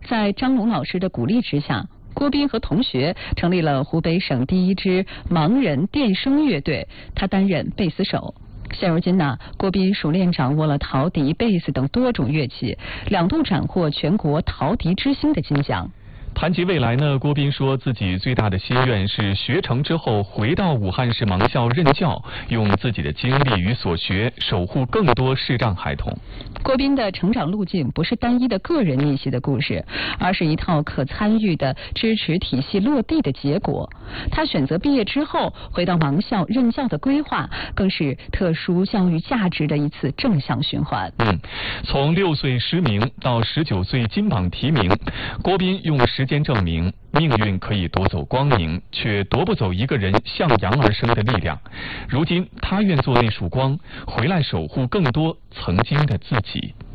在张龙老师的鼓励之下，郭斌和同学成立了湖北省第一支盲人电声乐队，他担任贝斯手。现如今呢，郭斌熟练掌握了陶笛、贝斯等多种乐器，2度斩获全国陶笛之星的金奖。 谈及未来呢，郭斌说自己最大的心愿是学成之后回到武汉市盲校任教，用自己的经历与所学守护更多视障孩童。 郭斌的成长路径不是单一的个人逆袭的故事，而是一套可参与的支持体系落地的结果。他选择毕业之后回到盲校任教的规划，更是特殊教育价值的一次正向循环。 从6岁失明到19岁金榜题名，郭斌用时间证明，命运可以夺走光明，却夺不走一个人向阳而生的力量。如今，他愿做那束光，回来守护更多曾经的自己。